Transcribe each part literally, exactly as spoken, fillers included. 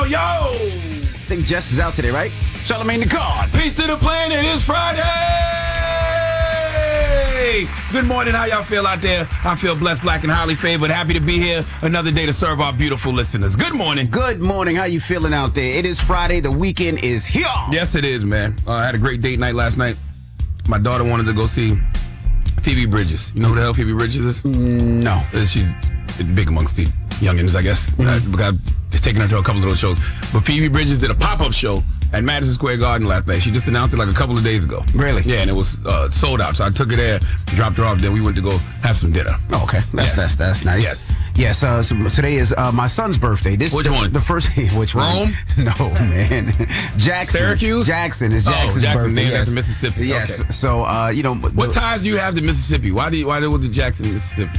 yo! I think Jess is out today, right? Charlamagne the God. Peace to the planet. It's Friday. Good morning. How y'all feel out there? I feel blessed, black, and highly favored. Happy to be here. Another day to serve our beautiful listeners. Good morning. Good morning. How you feeling out there? It is Friday. The weekend is here. Yes, it is, man. Uh, I had a great date night last night. My daughter wanted to go see Phoebe Bridgers. You know who the hell Phoebe Bridgers is? No. Uh, She's big amongst the youngins, I guess. Mm-hmm. Uh, I've taken her to a couple of those shows. But Phoebe Bridgers did a pop-up show at Madison Square Garden last night. She just announced it like a couple of days ago. Really? Yeah, and it was uh, sold out. So I took her there, dropped her off, then we went to go have some dinner. Oh, okay. That's Yes. that's that's nice. Yes. Yes. Uh, so today is uh, my son's birthday. This Which the, one? The first. Which Rome? one? No, man. Jackson. Syracuse? Jackson is Jackson's oh, Jackson, birthday. named Yes. after Mississippi. Yes. Okay. So uh, you know. What the, ties do you have to Mississippi? Why do you, why did with the Jackson, Mississippi?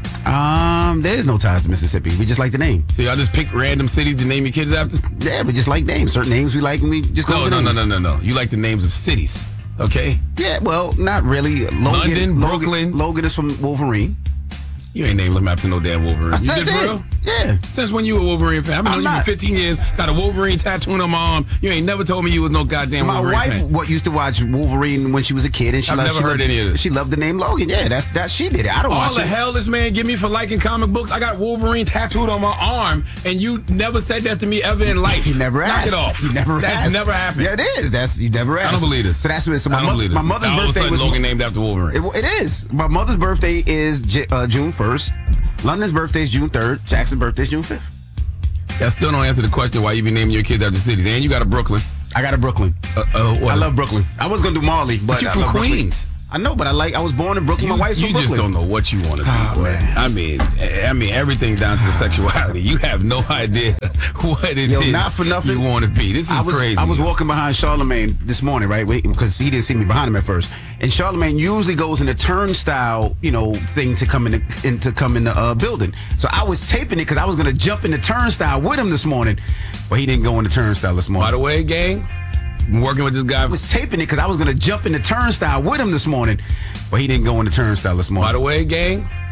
Um, there's no ties to Mississippi. We just like the name. So y'all just pick random cities to name your kids after? Yeah, we just like names. Certain names we like, and we just go No, with the no, no, names. no, no, no. You like the names of cities, okay? Yeah, well, not really. Logan, London, Logan, Brooklyn. Logan is from Wolverine. You ain't named him after no damn Wolverine. You That's did for it. real? Yeah. Since when you a Wolverine fan? I've been I'm knowing you not. for fifteen years, got a Wolverine tattoo on my arm. You ain't never told me you was no goddamn My Wolverine wife fan. what used to watch Wolverine when she was a kid, and she I've loved, never she heard loved, any of this. She loved the name Logan. Yeah, that's that she did it. I don't All watch the it. hell this man give me for liking comic books. I got Wolverine tattooed on my arm, and you never said that to me ever in life. You never Knock asked. it off. You never That's asked. never happened. Yeah, it is. That's you never asked. I don't believe this. So that's what. So my, I don't mo- believe this. my mother's All of a birthday sudden, was Logan named after Wolverine. It, it is. My mother's birthday is J- uh, June first. London's birthday is June third. Jackson's birthday is June fifth. That still don't answer the question why you be naming your kids after cities. And you got a Brooklyn. I got a Brooklyn. Uh, uh, what I love Brooklyn. I was gonna do Marley, but, But you I from love Brooklyn. Queens. I know, but I like. I was born in Brooklyn. You, My wife's you from just Brooklyn. don't know what you want to be. Ah, boy. man. I mean, I mean everything down to the sexuality. You have no idea what it is. Yo, not for nothing. You want to be. This is I was, crazy. I was walking behind Charlamagne this morning, right? Because he didn't see me behind him at first. And Charlamagne usually goes in the turnstile, you know, thing to come in the, in, to come in the uh, building. So I was taping it because I was going to jump in the turnstile with him this morning, but he didn't go in the turnstile this morning. By the way, gang, I'm working with this guy. I was taping it because I was going to jump in the turnstile with him this morning, but he didn't go in the turnstile this morning. By the way, gang,